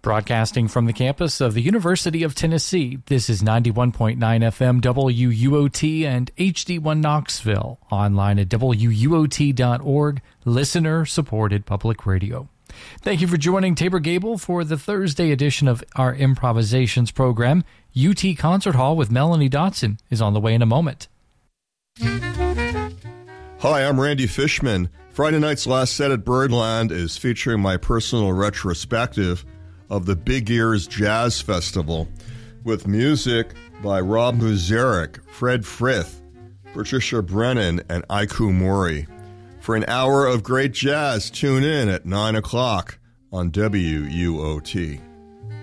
Broadcasting from the campus of the University of Tennessee, this is 91.9 FM WUOT and HD1 Knoxville, online at WUOT.org, listener-supported public radio. Thank you for joining Tabor Gable for the Thursday edition of our Improvisations program. UT Concert Hall with Melanie Dotson is on the way in a moment. Hi, I'm Randy Fishman. Friday night's last set at Birdland is featuring my personal retrospective of the Big Ears Jazz Festival with music by Rob Muzerick, Fred Frith, Patricia Brennan, and Aiku Mori. For an hour of great jazz, tune in at 9 o'clock on WUOT.